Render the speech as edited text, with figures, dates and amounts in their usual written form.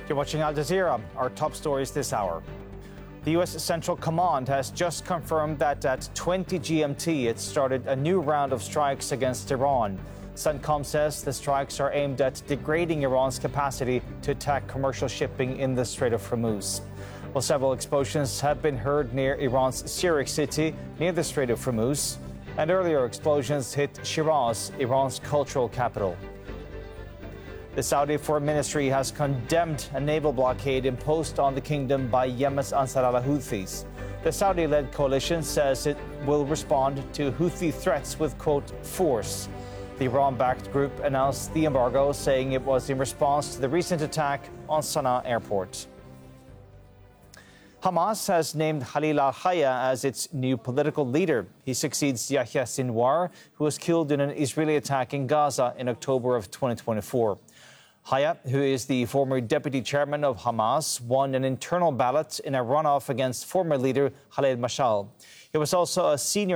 You're watching Al Jazeera. Our top stories this hour. The U.S. Central Command has just confirmed that at 20 GMT it started a new round of strikes against Iran. CENTCOM says the strikes are aimed at degrading Iran's capacity to attack commercial shipping in the Strait of Hormuz. Well, several explosions have been heard near Iran's Sirik city near the Strait of Hormuz, and earlier explosions hit Shiraz, Iran's cultural capital. The Saudi Foreign Ministry has condemned a naval blockade imposed on the kingdom by Yemen's Ansar al-Houthis. The Saudi-led coalition says it will respond to Houthi threats with, quote, force. The Iran-backed group announced the embargo, saying it was in response to the recent attack on Sana'a airport. Hamas has named Khalil al-Hayya as its new political leader. He succeeds Yahya Sinwar, who was killed in an Israeli attack in Gaza in October of 2024. Hayya, who is the former deputy chairman of Hamas, won an internal ballot in a runoff against former leader Khaled Mashal. He was also a senior